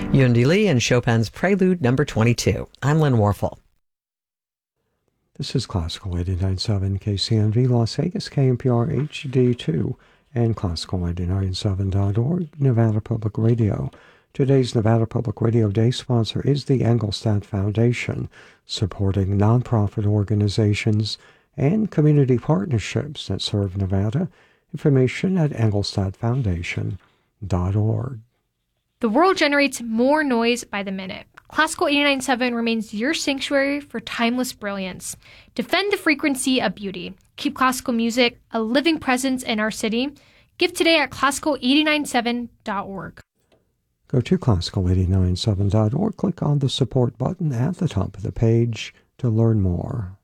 Yundi Lee and Chopin's Prelude Number 22. I'm Lynn Warfel. This is Classical 89.7 KCNV Las Vegas, KNPR HD2, and Classical897.org, Nevada Public Radio. Today's Nevada Public Radio Day sponsor is the Engelstad Foundation, supporting nonprofit organizations and community partnerships that serve Nevada. Information at engelstadfoundation.org. The world generates more noise by the minute. Classical 89.7 remains your sanctuary for timeless brilliance. Defend the frequency of beauty. Keep classical music a living presence in our city. Give today at classical897.org. Go to classical897.org, click on the support button at the top of the page to learn more.